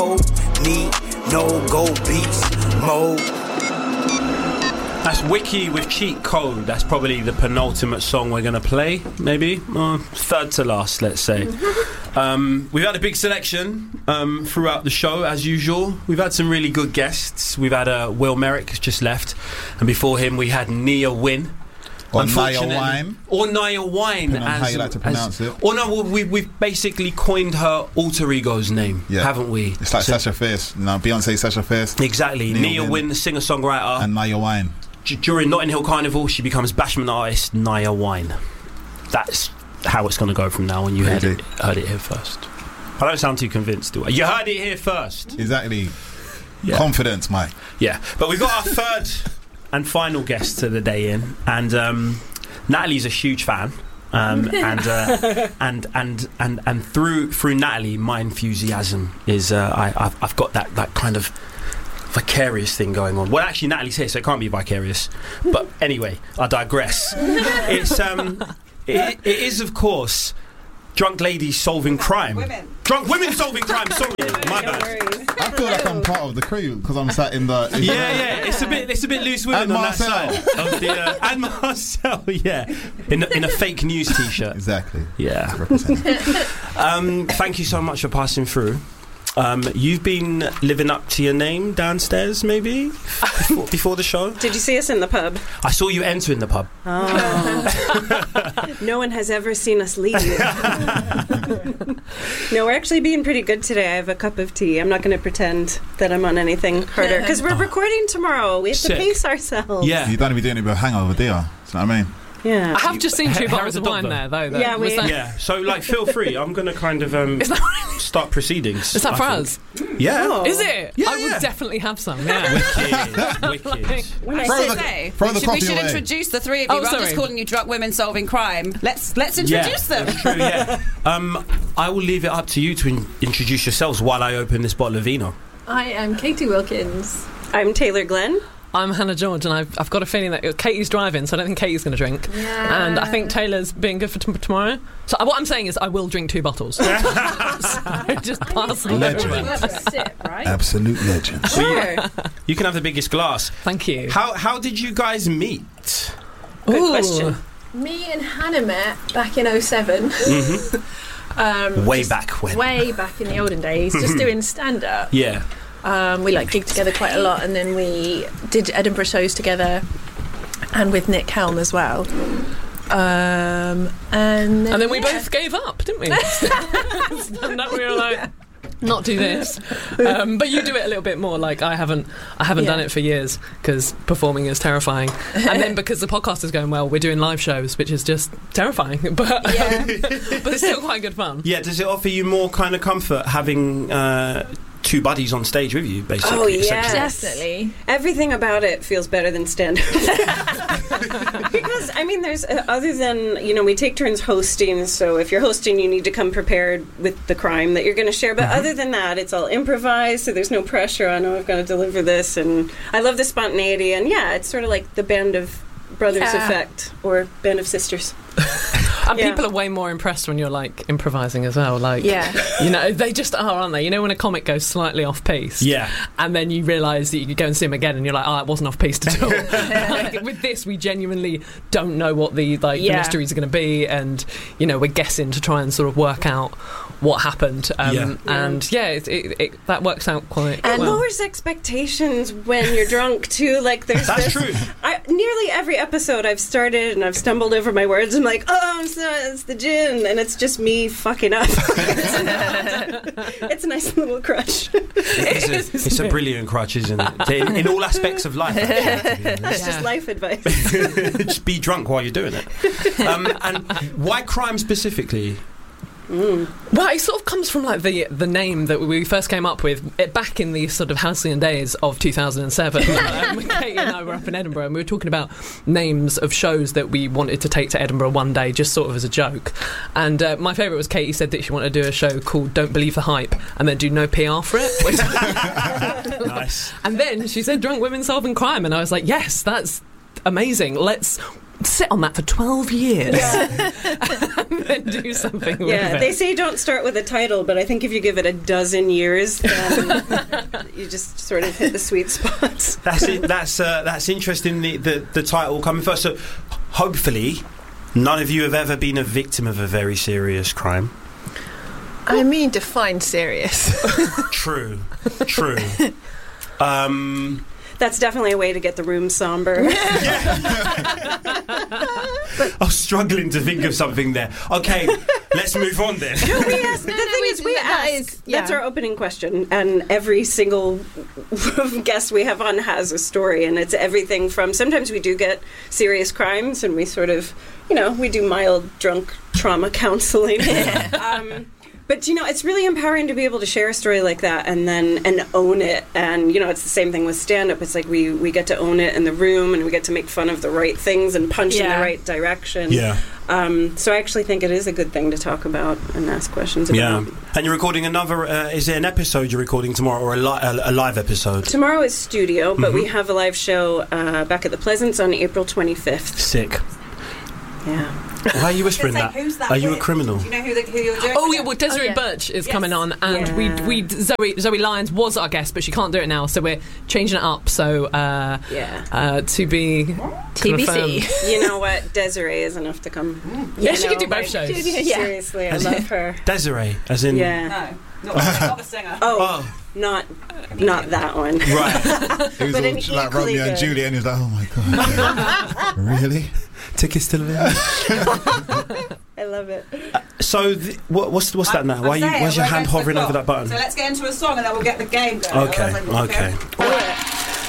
Need no go beats mode. That's Wiki with Cheat Code. That's probably the penultimate song we're going to play, maybe. Third to last, let's say. We've had a big selection throughout the show, as usual. We've had some really good guests. We've had Will Merrick, who's just left. And before him, we had Nia Wynn. Or Nia Wine. Or Nia Wine. Depending on how you like to pronounce it. Or no, we've basically coined her alter ego's name, haven't we? It's like Sasha Fierce. No, Beyonce, Sasha Fierce. Exactly. Nia Wynn, the singer-songwriter. And Nia Wine. During Notting Hill Carnival, she becomes bashment artist Nia Wine. That's how it's going to go from now on. You heard it here first. I don't sound too convinced, do I? You heard it here first. Exactly. Yeah. Confidence, Mike. Yeah. But we've got our third and final guest of the day in, and Natalie's a huge fan, and through Natalie, my enthusiasm is I've got that kind of vicarious thing going on. Well, actually, Natalie's here, so it can't be vicarious. But anyway, I digress. It is, of course, drunk ladies solving crime. Drunk women solving crime. Sorry, my bad. I feel like I'm part of the crew because I'm sat in the. Yeah. It's a bit loose women and on Marcel. that side. Of the, and Marcel, yeah, in a fake news t-shirt. Exactly. Yeah. Thank you so much for passing through. You've been living up to your name downstairs, maybe before the show. Did you see us in the pub? I saw you entering the pub. Oh. No one has ever seen us leave. No, we're actually being pretty good today. I have a cup of tea. I'm not going to pretend that I'm on anything harder because we're recording tomorrow. We have to pace ourselves. Yeah, you don't even be doing it with a hangover, do you? That's what I mean. Yeah, I have just seen 2 bottles of wine there, though. Yeah, so feel free. I'm going to kind of start proceedings. Is that for us? Yeah. Oh. Is it? Yeah, I would definitely have some. Yeah. Wicked. We should introduce the three of you. I'm just calling you drunk women solving crime. Let's introduce them. True, yeah. I will leave it up to you to introduce yourselves while I open this bottle of vino. I am Katie Wilkins. I'm Taylor Glenn. I'm Hannah George, and I've got a feeling that Katie's driving, so I don't think Katie's going to drink. Yeah. And I think Taylor's being good for tomorrow. So what I'm saying is I will drink 2 bottles. So just pass them Legend. Right? Absolute legend. Sure. You can have the biggest glass. Thank you. How did you guys meet? Good question. Me and Hannah met back in 2007. Mm-hmm. Way back in the olden days, just doing stand-up. Yeah. We gigged together quite a lot, and then we did Edinburgh shows together, and with Nick Helm as well. And then we both gave up, didn't we? And that we were like, not do this. But you do it a little bit more. I haven't done it for years because performing is terrifying, and then because the podcast is going well, we're doing live shows, which is just terrifying, but it's still quite good fun. Yeah. Does it offer you more kind of comfort having 2 buddies on stage with you, basically? Oh, yeah. Definitely. Everything about it feels better than stand-up. Because, there's, other than, we take turns hosting, so if you're hosting, you need to come prepared with the crime that you're going to share. But other than that, it's all improvised, so there's no pressure on, I've got to deliver this. And I love the spontaneity. And, it's sort of like the Band of Brothers effect, or Band of Sisters. And people are way more impressed when you're improvising as well. They just are, aren't they? When a comic goes slightly off piece, and then you realise that you go and see him again, and you're like, it wasn't off piece at all. With this, we genuinely don't know what the mysteries are going to be, and we're guessing to try and sort of work out what happened. And that works out quite well. And lowers expectations when you're drunk too. There's that's true. Nearly every episode I've started and I've stumbled over my words. I'm like, it's the gin, and it's just me fucking up. It's a nice little crutch. It's a brilliant crutch, isn't it? In all aspects of life, actually, it's just life advice. Just be drunk while you're doing it. And why crime specifically? Well, it sort of comes from the name that we first came up with back in the sort of halcyon days of 2007. Katie and I were up in Edinburgh, and we were talking about names of shows that we wanted to take to Edinburgh one day, just sort of as a joke. And my favourite was Katie said that she wanted to do a show called Don't Believe the Hype, and then do no PR for it. Nice. And then she said Drunk Women Solving Crime, and I was like, yes, that's amazing. Let's sit on that for 12 years and then do something with it. Yeah, they say don't start with a title, but I think if you give it a dozen years, then you just sort of hit the sweet spots. That's interesting, the title coming first. So hopefully none of you have ever been a victim of a very serious crime. I mean, define serious. True. That's definitely a way to get the room somber. I was struggling to think of something there. Okay, let's move on then. That's our opening question, and every single guest we have on has a story, and it's everything from, sometimes we do get serious crimes, and we sort of, we do mild drunk trauma counseling. But, it's really empowering to be able to share a story like that and own it. And, it's the same thing with stand-up. It's like we get to own it in the room, and we get to make fun of the right things and punch in the right direction. Yeah. So I actually think it is a good thing to talk about and ask questions about. Yeah. And you're recording another, is it an episode you're recording tomorrow, or a live episode? Tomorrow is studio, but we have a live show back at the Pleasance on April 25th. Sick. Yeah. Why are you whispering that? Are you a criminal? Do you know who you're doing? Oh yeah, well Desiree Birch is coming on, and Zoe Lyons was our guest, but she can't do it now, so we're changing it up. So to be TBC. You know what? Desiree is enough to come. Yeah, she could do both shows. Seriously, I love her. Desiree, as in No, not the singer. Oh. Not that one. Right. It was all like Romeo and Juliet, and he was like, oh my god, really? Tickets to the I love it. So what's that now? Why's your hand hovering over that button? So let's get into a song, and then we'll get the game going. Okay.